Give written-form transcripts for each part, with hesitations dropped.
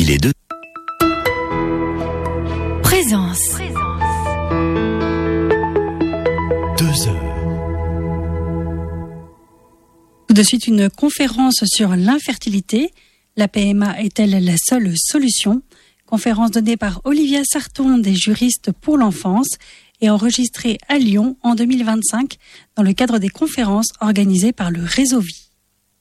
Les deux. Présence. 2 heures. Tout de suite, une conférence sur l'infertilité. La PMA est-elle la seule solution ? Conférence donnée par Olivia Sarton, des juristes pour l'enfance, et enregistrée à Lyon en 2025 dans le cadre des conférences organisées par le Réseau Vie.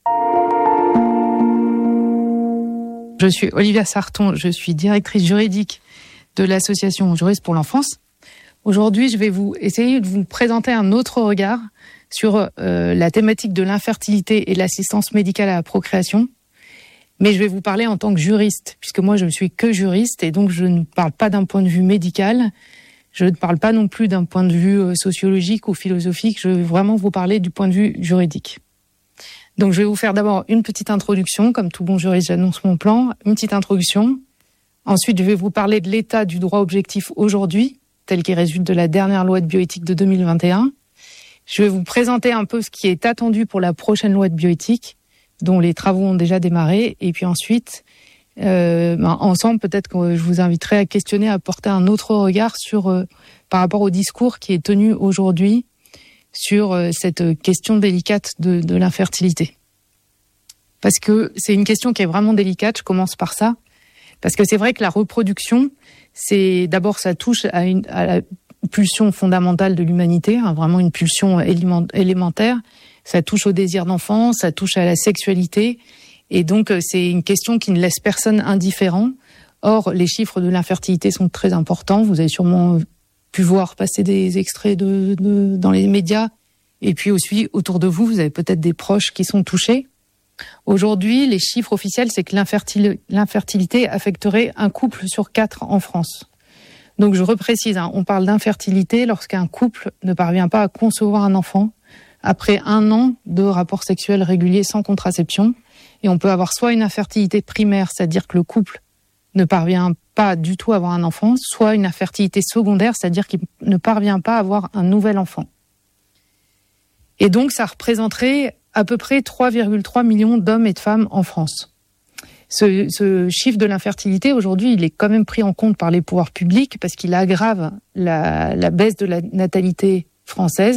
Je suis Olivia Sarton, je suis directrice juridique de l'association Juristes pour l'enfance. Aujourd'hui, je vais essayer de vous présenter un autre regard sur la thématique de l'infertilité et l'assistance médicale à la procréation. Mais je vais vous parler en tant que juriste, puisque moi je ne suis que juriste et donc je ne parle pas d'un point de vue médical. Je ne parle pas non plus d'un point de vue sociologique ou philosophique. Je vais vraiment vous parler du point de vue juridique. Donc je vais vous faire d'abord une petite introduction. Comme tout bon juriste, j'annonce mon plan. Une petite introduction. Ensuite, je vais vous parler de l'état du droit objectif aujourd'hui, tel qu'il résulte de la dernière loi de bioéthique de 2021. Je vais vous présenter un peu ce qui est attendu pour la prochaine loi de bioéthique, dont les travaux ont déjà démarré. Et puis ensuite, ensemble, peut-être que je vous inviterai à questionner, à porter un autre regard par rapport au discours qui est tenu aujourd'hui sur cette question délicate de l'infertilité. Parce que c'est une question qui est vraiment délicate, je commence par ça. Parce que c'est vrai que la reproduction, d'abord ça touche à la pulsion fondamentale de l'humanité, vraiment une pulsion élémentaire. Ça touche au désir d'enfant, ça touche à la sexualité. Et donc, c'est une question qui ne laisse personne indifférent. Or, les chiffres de l'infertilité sont très importants. Vous avez sûrement pu voir passer des extraits dans les médias. Et puis aussi, autour de vous, vous avez peut-être des proches qui sont touchés. Aujourd'hui, les chiffres officiels, c'est que l'infertilité affecterait un couple sur 4 en France. Donc, je reprécise, on parle d'infertilité lorsqu'un couple ne parvient pas à concevoir un enfant après 1 an de rapports sexuels réguliers sans contraception. Et on peut avoir soit une infertilité primaire, c'est-à-dire que le couple ne parvient pas du tout à avoir un enfant, soit une infertilité secondaire, c'est-à-dire qu'il ne parvient pas à avoir un nouvel enfant. Et donc, ça représenterait à peu près 3,3 millions d'hommes et de femmes en France. Ce chiffre de l'infertilité, aujourd'hui, il est quand même pris en compte par les pouvoirs publics parce qu'il aggrave la baisse de la natalité française.